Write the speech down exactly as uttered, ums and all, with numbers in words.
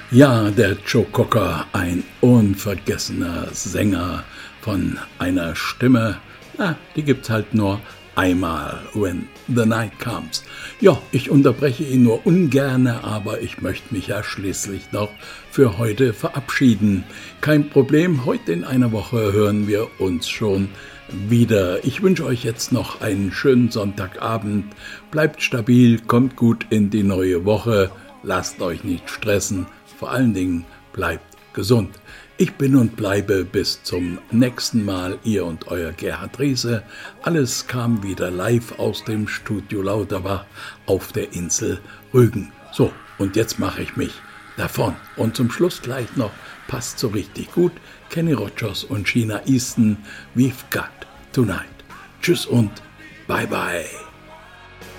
Ja, der Joe Cocker, ein unvergessener Sänger von einer Stimme, na, die gibt's halt nur einmal, When the Night Comes. Ja, ich unterbreche ihn nur ungerne, aber ich möchte mich ja schließlich noch für heute verabschieden. Kein Problem, heute in einer Woche hören wir uns schon wieder. Ich wünsche euch jetzt noch einen schönen Sonntagabend. Bleibt stabil, kommt gut in die neue Woche, lasst euch nicht stressen. Vor allen Dingen bleibt gesund. Ich bin und bleibe bis zum nächsten Mal, ihr und euer Gerhard Riese. Alles kam wieder live aus dem Studio Lauterbach auf der Insel Rügen. So, und jetzt mache ich mich davon. Und zum Schluss gleich noch, passt so richtig gut, Kenny Rogers und Sheena Easton, We've Got Tonight. Tschüss und bye bye.